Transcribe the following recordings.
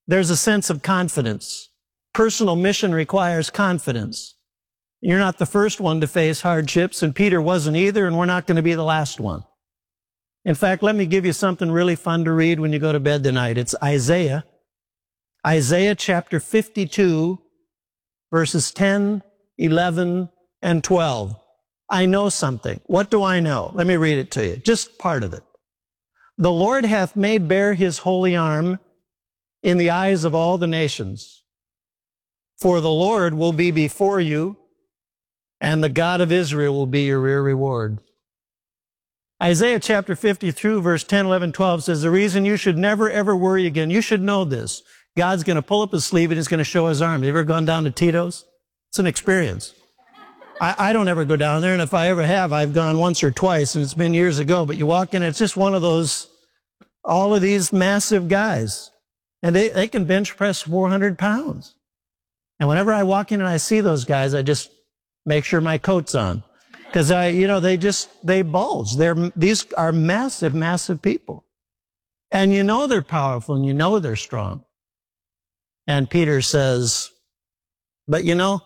there's a sense of confidence. Personal mission requires confidence. You're not the first one to face hardships, and Peter wasn't either, and we're not going to be the last one. In fact, let me give you something really fun to read when you go to bed tonight. It's Isaiah chapter 52, verses 10, 11, and 12. I know something. What do I know? Let me read it to you, just part of it. The Lord hath made bare his holy arm in the eyes of all the nations. For the Lord will be before you, and the God of Israel will be your rear reward. Isaiah chapter 52, verse 10, 11, 12 says, the reason you should never, ever worry again, you should know this. God's going to pull up his sleeve and he's going to show his arm. Have you ever gone down to Tito's? It's an experience. I don't ever go down there, and if I ever have, I've gone once or twice, and it's been years ago, but you walk in, it's just one of those, all of these massive guys, and they can bench press 400 pounds. And whenever I walk in and I see those guys, I just make sure my coat's on. Because they bulge. These are massive, massive people. And you know they're powerful and you know they're strong. And Peter says, but you know,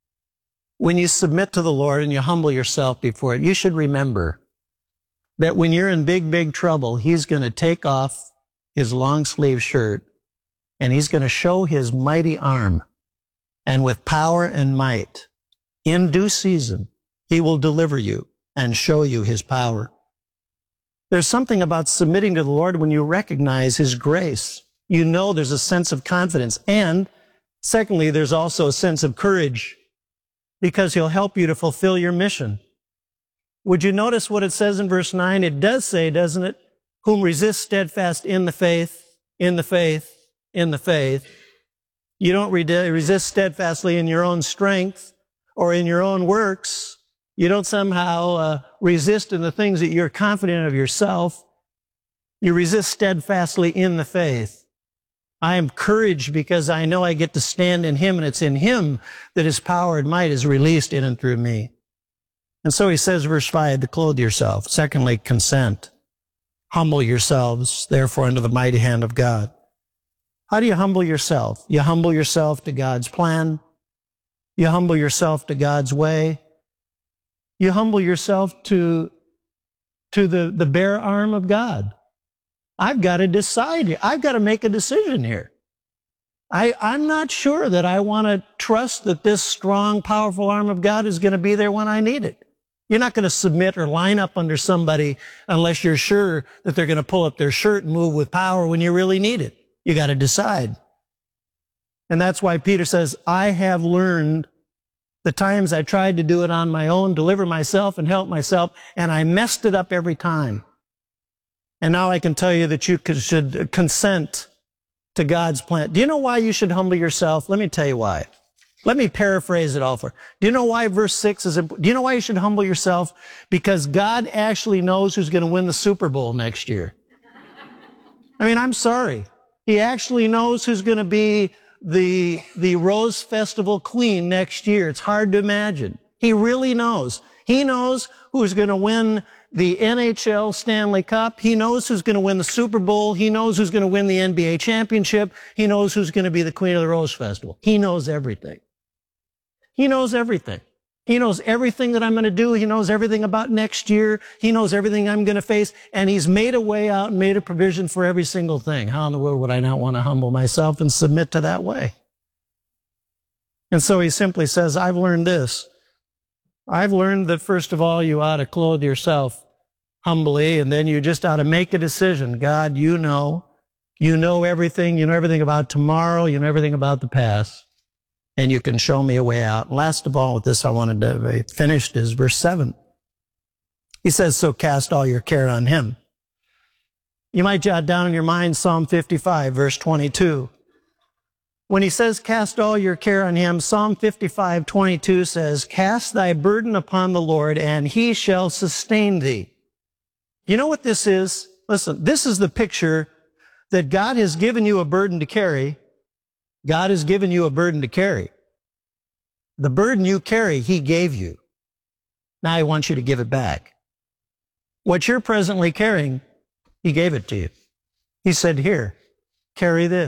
when you submit to the Lord and you humble yourself before it, you should remember that when you're in big, big trouble, he's going to take off his long sleeve shirt and he's going to show his mighty arm. And with power and might, in due season, he will deliver you and show you his power. There's something about submitting to the Lord when you recognize his grace. You know there's a sense of confidence. And secondly, there's also a sense of courage because he'll help you to fulfill your mission. Would you notice what it says in verse 9? It does say, doesn't it? Whom resist steadfast in the faith, in the faith, in the faith. You don't resist steadfastly in your own strength or in your own works. You don't somehow resist in the things that you're confident of yourself. You resist steadfastly in the faith. I am encouraged because I know I get to stand in him, and it's in him that his power and might is released in and through me. And so he says, verse 5, to clothe yourself. Secondly, consent. Humble yourselves, therefore, under the mighty hand of God. How do you humble yourself? You humble yourself to God's plan. You humble yourself to God's way. You humble yourself to the bare arm of God. I've got to decide here. I've got to make a decision here. I'm not sure that I want to trust that this strong, powerful arm of God is going to be there when I need it. You're not going to submit or line up under somebody unless you're sure that they're going to pull up their shirt and move with power when you really need it. You got to decide. And that's why Peter says, I have learned the times I tried to do it on my own, deliver myself and help myself, and I messed it up every time. And now I can tell you that you should consent to God's plan. Do you know why you should humble yourself? Let me tell you why. Let me paraphrase it all for you. Do you know why verse 6 is important? Do you know why you should humble yourself? Because God actually knows who's going to win the Super Bowl next year. I mean, I'm sorry. He actually knows who's going to be the Rose Festival queen next year. It's hard to imagine. He really knows. He knows who's going to win the NHL Stanley Cup. He knows who's going to win the Super Bowl. He knows who's going to win the NBA championship. He knows who's going to be the queen of the Rose Festival. He knows everything. He knows everything. He knows everything that I'm going to do. He knows everything about next year. He knows everything I'm going to face. And he's made a way out and made a provision for every single thing. How in the world would I not want to humble myself and submit to that way? And so he simply says, I've learned this. I've learned that, first of all, you ought to clothe yourself humbly, and then you just ought to make a decision. God, you know everything. You know everything about tomorrow. You know everything about the past. And you can show me a way out. And last of all, with this I wanted to finish is verse 7. He says, so cast all your care on him. You might jot down in your mind Psalm 55, verse 22. When he says, cast all your care on him, Psalm 55, 22 says, cast thy burden upon the Lord, and he shall sustain thee. You know what this is? Listen, this is the picture that God has given you a burden to carry. God has given you a burden to carry. The burden you carry, he gave you. Now he wants you to give it back. What you're presently carrying, he gave it to you. He said, here, carry this.